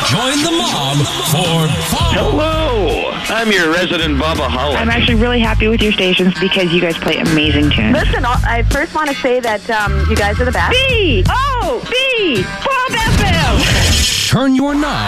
Join the mob for fun. Hello, I'm your resident Bubba-holic. I'm actually really happy with your stations because you guys play amazing tunes. Listen, I first want to say that you guys are the best. B-O-B, Bob FM. Turn your knob